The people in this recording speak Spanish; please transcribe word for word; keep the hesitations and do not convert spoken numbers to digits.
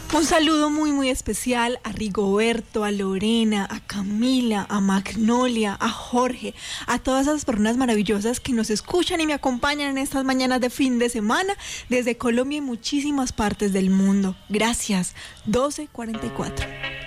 Un saludo muy muy especial a Rigoberto, a Lorena, a Camila, a Magnolia, a Jorge, a todas esas personas maravillosas que nos escuchan y me acompañan en estas mañanas de fin de semana desde Colombia y muchísimas partes del mundo. Gracias. doce cuarenta y cuatro.